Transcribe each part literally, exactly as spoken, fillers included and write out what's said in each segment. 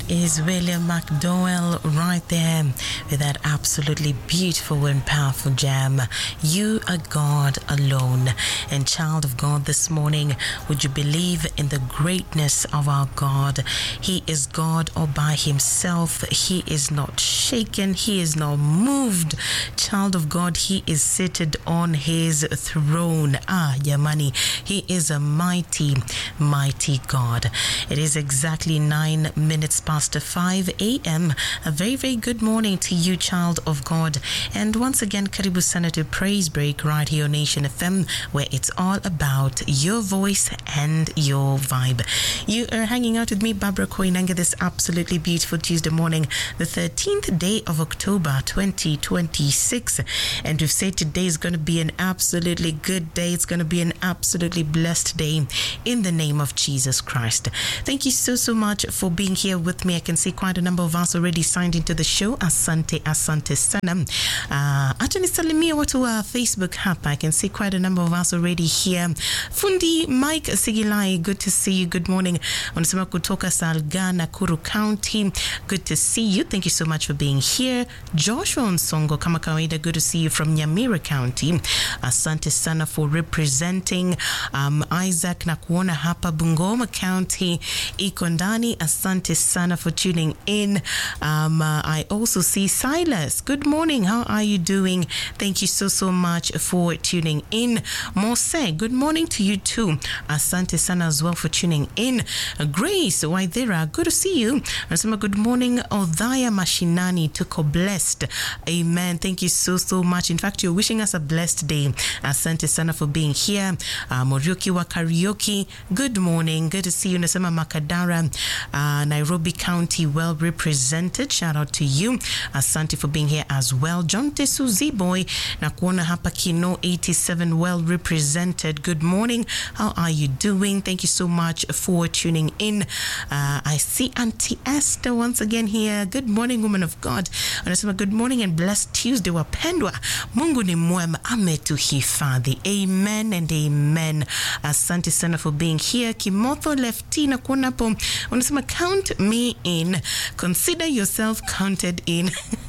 That is William McDowell right there with that absolutely beautiful and powerful jam. You are God alone. And child of God, this morning, would you believe in the greatness of our God? He is God all by himself. He is not shaken. He is not moved. Child of God, he is seated on his throne. Ah, Yamani, he is a mighty, mighty God. It is exactly nine minutes past five a.m. A very, very good morning to you, child of God. And once again, Karibu Sana to Praise Break right here on Nation F M, where it's all about your voice and your vibe. You are hanging out with me, Barbara Koinanga, this absolutely beautiful Tuesday morning, the thirteenth day of October, twenty twenty-six. And we've said today is going to be an absolutely good day. It's going to be an absolutely blessed day in the name of Jesus Christ. Thank you so, so much for being here with me. I can see quite a number of us already signed into the show. Asante, asante sana. Uh, acha nisalimie watu wa Facebook hapa. I can see quite a number of us already here. Fundi Mike Sigilai, good to see you. Good morning. Unasema kutoka Salga, Nakuru County. Good to see you. Thank you so much for being here. Joshua Nsongo, kama kawaida, good to see you from Nyamira County. Asante sana for representing. Um, Isaac nakuona hapa Bungoma County, iko ndani. Asante sana for tuning in. Um, uh, I also see Silas. Good morning. How are you doing? Thank you so, so much for tuning in. Mose, good morning to you too. Asante sana as well for tuning in. Uh, Grace Waithera, good to see you. Nasema good morning. Odhaya Mashinani, tuko blessed. Amen. Thank you so, so much. In fact, you're wishing us a blessed day. Asante sana for being here. Uh, Moriuki wa Karaoke, good morning. Good to see you. Nasema Makadara, uh, Nairobi County, well represented. Shout out to you. Asante for being here as well. John Tesu Z-Boy, nakuona hapa Kino eighty-seven, well represented. Good morning. How are you doing? Thank you so much for tuning in. Uh, I see Auntie Esther once again here. Good morning, woman of God. Anasema good morning and blessed Tuesday, wapendwa. Mungu ni mwema, ametuhifadhi. Amen and amen. Asante sana for being here. Kimotho Lefty, nakuona hapo. Unasema count me in. Consider yourself counted in.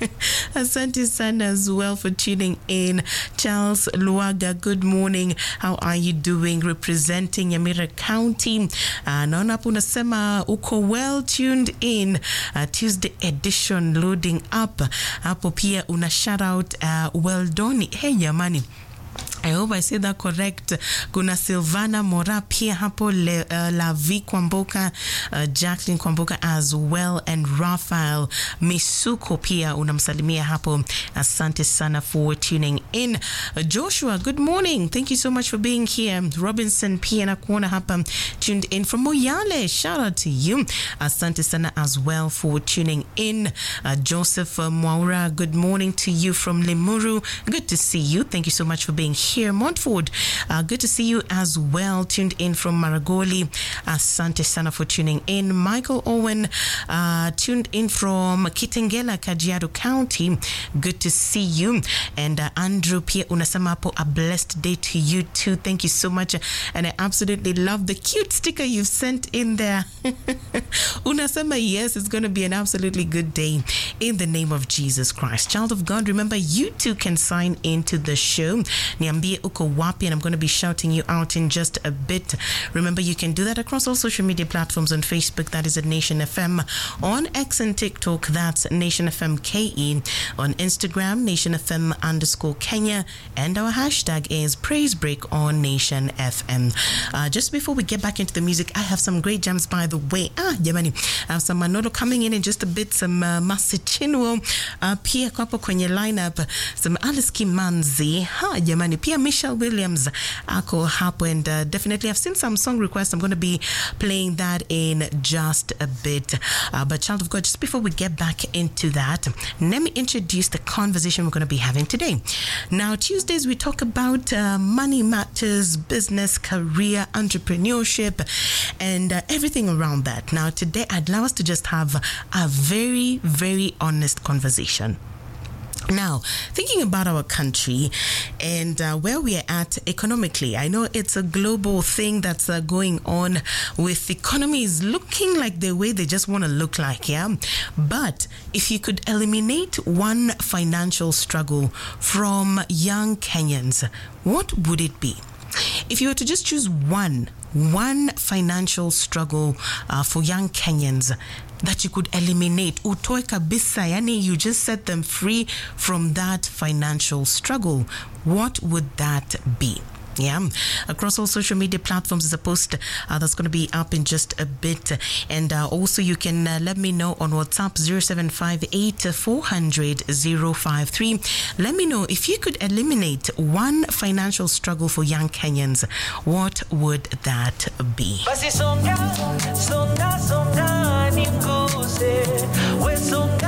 Asante sana as well for tuning in. Charles Luaga, good morning. How are you doing? Representing Nyamira County. Uh, naona hapo unasema uko well tuned in. Uh, Tuesday edition loading up. Hapo pia una shout out uh, well done. Hey jamani, I hope I said that correct. Kuna Silvana Mora pia hapo, Le, uh, Lavi Kwamboka, uh, Jacqueline Kwamboka as well, and Raphael Misuko pia unamsalimia hapo. Asante sana for tuning in. Uh, Joshua, good morning. Thank you so much for being here. Robinson pia nakuona hapa tuned in from Moyale. Shout out to you. Asante sana as well for tuning in. Uh, Joseph uh, Mwaura, good morning to you from Limuru. Good to see you. Thank you so much for being here. Montford, uh, good to see you as well. Tuned in from Maragoli. Asante sana for tuning in. Michael Owen, uh, tuned in from Kitengela, Kajiado County. Good to see you. And uh, Andrew pia unasema hapo, a blessed day to you too. Thank you so much. And I absolutely love the cute sticker you've sent in there. Unasema yes, it's going to be an absolutely good day in the name of Jesus Christ. Child of God, remember you too can sign into the show. Niambie uko wapi, and I'm going to be shouting you out in just a bit. Remember, you can do that across all social media platforms. On Facebook, that is at Nation F M. On X and TikTok, that's Nation F M K E. On Instagram, Nation F M underscore Kenya. And our hashtag is Praise Break on Nation F M. Uh, just before we get back into the music, I have some great gems, by the way. Ah, jamani. I have some Manolo coming in in just a bit. Some uh, Masichinwo. Uh, pia kwapo kwenye lineup. Some Alice Kimanzi. Ha, jamani. Pia Michelle Williams ako hapo, and uh, definitely I've seen some song requests. I'm going to be playing that in just a bit. Uh, but child of God, just before we get back into that, let me introduce the conversation we're going to be having today. Now, Tuesdays we talk about uh, money matters, business, career, entrepreneurship, and uh, everything around that. Now, today I'd love us to just have a very, very honest conversation. Now, thinking about our country and uh, where we are at economically, I know it's a global thing that's uh, going on with economies looking like the way they just want to look like, yeah? But if you could eliminate one financial struggle from young Kenyans, what would it be? If you were to just choose one, one financial struggle uh, for young Kenyans that you could eliminate, utoe kabisa, yani you just set them free from that financial struggle, what would that be? Yeah, across all social media platforms is a post uh, that's going to be up in just a bit. And uh, also you can uh, let me know on WhatsApp zero seven five eight, four hundred, zero five three. Let me know if you could eliminate one financial struggle for young Kenyans, what would that be? Basi songa, songa, songa, ninguse, we songa.